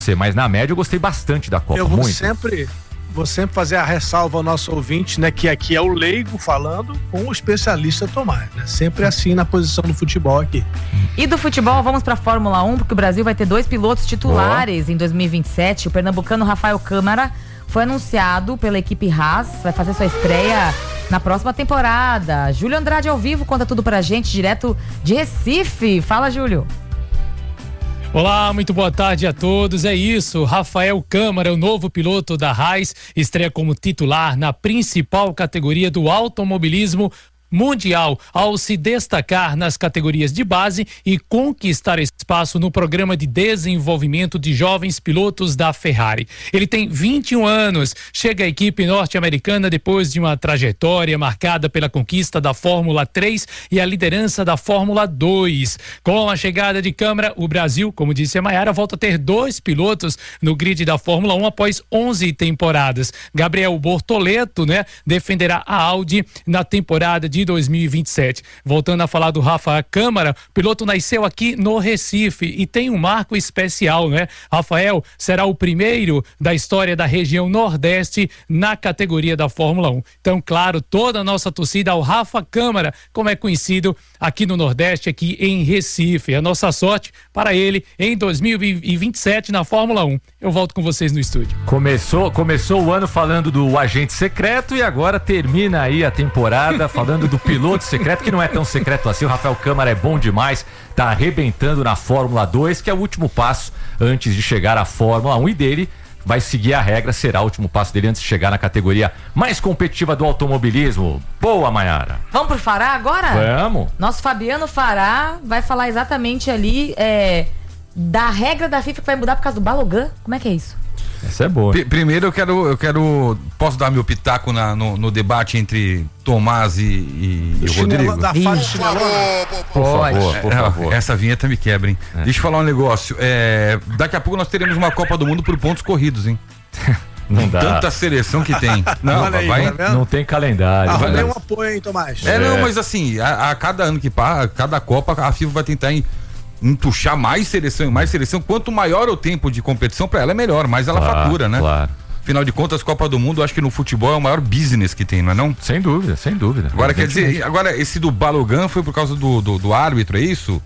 mas na média eu gostei bastante da Copa. Eu vou sempre fazer a ressalva ao nosso ouvinte, né, que aqui é o leigo falando com o especialista Tomás, né? Sempre assim na posição do futebol aqui. E do futebol, vamos pra Fórmula 1, porque o Brasil vai ter 2 pilotos titulares em 2027. O pernambucano Rafael Câmara foi anunciado pela equipe Haas, vai fazer sua estreia na próxima temporada. Júlio Andrade ao vivo conta tudo pra gente, direto de Recife. Fala, Júlio. Olá, muito boa tarde a todos. É isso, Rafael Câmara, o novo piloto da Haas, estreia como titular na principal categoria do automobilismo mundial, ao se destacar nas categorias de base e conquistar espaço no programa de desenvolvimento de jovens pilotos da Ferrari. Ele tem 21 anos, chega à equipe norte-americana depois de uma trajetória marcada pela conquista da Fórmula 3 e a liderança da Fórmula 2. Com a chegada de Câmara, o Brasil, como disse a Mayara, volta a ter 2 pilotos no grid da Fórmula 1 após 11 temporadas. Gabriel Bortoleto, defenderá a Audi na temporada de 2027. Voltando a falar do Rafa Câmara, o piloto nasceu aqui no Recife e tem um marco especial, Rafael será o primeiro da história da região Nordeste na categoria da Fórmula 1. Então, claro, toda a nossa torcida ao Rafa Câmara, como é conhecido aqui no Nordeste, aqui em Recife. A nossa sorte para ele em 2027 na Fórmula 1. Eu volto com vocês no estúdio. Começou o ano falando do agente secreto e agora termina aí a temporada falando do piloto secreto, que não é tão secreto assim. O Rafael Câmara é bom demais, tá arrebentando na Fórmula 2, que é o último passo antes de chegar à Fórmula 1, e dele vai seguir a regra, será o último passo dele antes de chegar na categoria mais competitiva do automobilismo. Boa, Mayara. Vamos pro Fará agora? Vamos. Nosso Fabiano Fará vai falar exatamente ali da regra da FIFA que vai mudar por causa do Balogun. Como é que é isso? Essa é boa. Primeiro eu quero. Posso dar meu pitaco no debate entre Tomás e o Rodrigo? Da fase chinelona? Por favor. Essa vinheta me quebra, hein? Deixa eu falar um negócio. Daqui a pouco nós teremos uma Copa do Mundo por pontos corridos, hein? Não dá. Tanta seleção que tem. Não, não tem calendário. Arrumei um apoio, hein, Tomás? Mas assim, a cada ano que passa, cada Copa, a FIFA vai tentar entuchar mais seleção e mais seleção. Quanto maior o tempo de competição, pra ela é melhor, mais ela fatura, né? Claro. Afinal de contas, Copa do Mundo, acho que no futebol é o maior business que tem, não é não? Sem dúvida. Agora, quer dizer, esse do Balogun foi por causa do árbitro, é isso?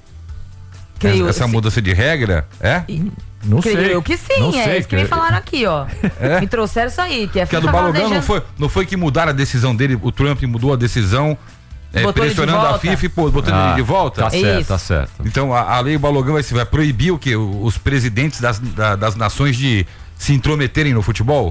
Essa mudança de regra, Não sei. Creio que sim, não sei, isso que me falaram aqui, ó. Me trouxeram isso aí, que é porque a do Balogun não foi que mudaram a decisão dele, o Trump mudou a decisão, pressionando a FIFA e botando ele de volta? Tá certo. Então a lei Balogun vai proibir o quê? Os presidentes das nações de se intrometerem no futebol?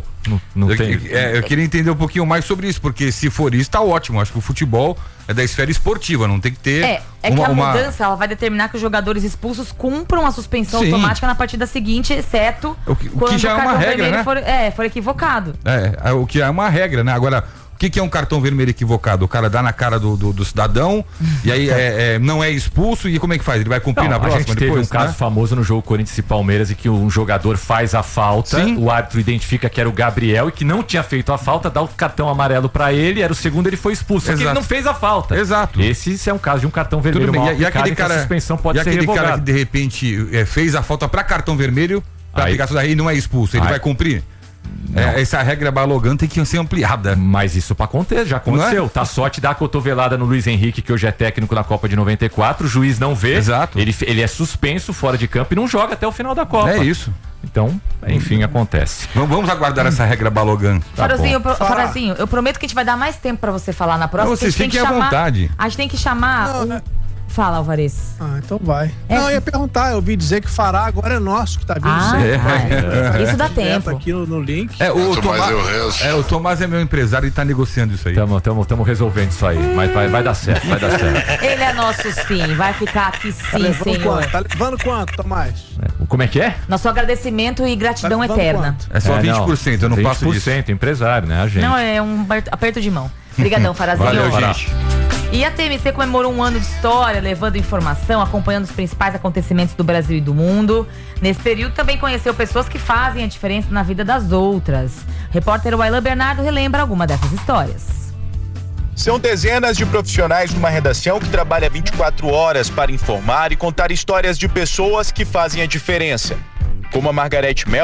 Eu queria entender um pouquinho mais sobre isso, porque se for isso, tá ótimo. Acho que o futebol é da esfera esportiva, não tem que ter que a mudança ela vai determinar que os jogadores expulsos cumpram a suspensão automática na partida seguinte, exceto quando já é uma regra, né? for equivocado. O que é uma regra, né? Agora, o que é um cartão vermelho equivocado? O cara dá na cara do cidadão e aí não é expulso, e como é que faz? Ele vai cumprir na próxima? A gente teve um caso famoso no jogo Corinthians e Palmeiras em que um jogador faz a falta, o árbitro identifica que era o Gabriel e que não tinha feito a falta, dá o cartão amarelo pra ele, era o segundo, ele foi expulso, só que ele não fez a falta. Exato. Esse é um caso de um cartão vermelho mal aplicado, e a suspensão pode ser revogada. Cara que de repente fez a falta pra cartão vermelho, pra aplicar isso daí e não é expulso, ele vai cumprir? Essa regra Balogun tem que ser ampliada. Mas isso pra acontecer, já aconteceu. Tassotti dá a cotovelada no Luiz Henrique, que hoje é técnico na Copa de 94, o juiz não vê. Exato. Ele é suspenso fora de campo e não joga até o final da Copa. É isso. Então, enfim, acontece. Vamos aguardar essa regra Balogun. Farazinho, eu prometo que a gente vai dar mais tempo pra você falar na próxima. Vocês fiquem à vontade. A gente tem que chamar... Fala, Alvarez. Então vai. Não, eu ia perguntar, eu ouvi dizer que Fará agora é nosso, que tá vindo isso dá tempo. Aqui no link. O Tomás é meu empresário e tá negociando isso aí. Tamo resolvendo isso aí, mas vai dar certo, Ele é nosso sim, vai ficar aqui sim, senhor. Tá levando quanto, Tomás? Como é que é? Nosso agradecimento e gratidão eterna. É só 20%, eu não passo disso. 20%, empresário, né, a gente? Não, é um aperto de mão. Obrigadão, Farazinho. Valeu, gente. E a TMC comemorou um ano de história, levando informação, acompanhando os principais acontecimentos do Brasil e do mundo. Nesse período também conheceu pessoas que fazem a diferença na vida das outras. O repórter Wailan Bernardo relembra alguma dessas histórias. São dezenas de profissionais numa redação que trabalha 24 horas para informar e contar histórias de pessoas que fazem a diferença. como a Margarete Melo,